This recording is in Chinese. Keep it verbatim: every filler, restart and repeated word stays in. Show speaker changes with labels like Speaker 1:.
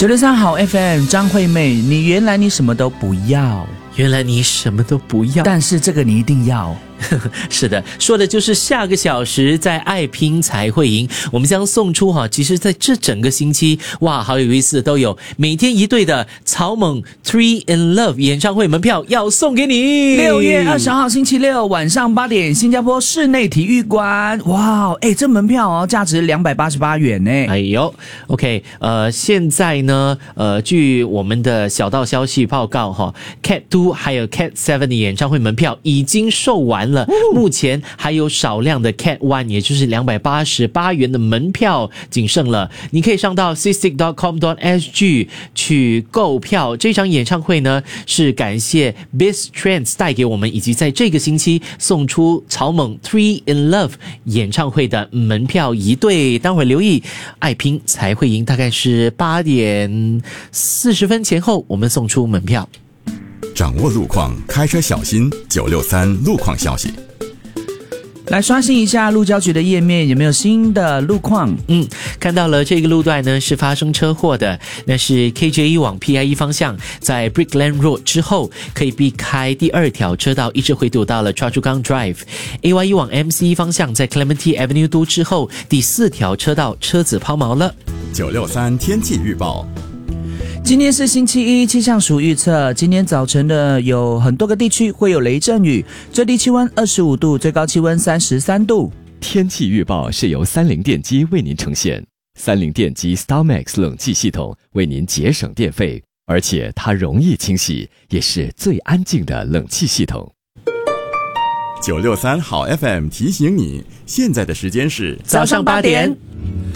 Speaker 1: 九六三好 F M， 张惠妹，你原来你什么都不要，
Speaker 2: 原来你什么都不要，
Speaker 1: 但是这个你一定要。
Speaker 2: 是的，说的就是下个小时在爱拼才会赢，我们将送出哈，其实在这整个星期，哇，好有意思，都有每天一对的草蜢 Three in Love 演唱会门票要送给你。
Speaker 1: 六月二十号星期六晚上八点，新加坡室内体育馆，哇，哎，这门票哦，价值两百八十八元呢。
Speaker 2: 哎呦 ，OK， 呃，现在呢，呃，据我们的小道消息报告哈 ，Cat 二还有 Cat 七的演唱会门票已经售完了。目前还有少量的 Cat 一， 也就是两百八十八元的门票仅剩了，你可以上到 c i s t i c dot com dot s g 去购票。这场演唱会呢，是感谢 Biz Trends 带给我们，以及在这个星期送出草蜢 Three in Love 演唱会的门票一对，待会儿留意爱拼才会赢，大概是八点四十分前后我们送出门票。
Speaker 3: 掌握路况，开车小心。九六三路况消息，
Speaker 1: 来刷新一下路交局的页面，有没有新的路况？
Speaker 2: 嗯，看到了这个路段呢是发生车祸的，那是 K J E 往 P I E 方向，在 Brickland Road 之后可以避开第二条车道，一直回堵到了 Choa Chu Kang Drive。A Y E 往 M C E 方向，在 Clementi Avenue 都之后第四条车道车子抛锚了。
Speaker 3: 九六三天气预报。
Speaker 1: 今天是星期一，气象署预测，今天早晨的有很多个地区会有雷阵雨，最低气温二十五度，最高气温三十三度。
Speaker 4: 天气预报是由三菱电机为您呈现，三菱电机 StarMax 冷气系统为您节省电费，而且它容易清洗，也是最安静的冷气系统。
Speaker 3: 九六三好 F M 提醒你，现在的时间是
Speaker 1: 早上八点。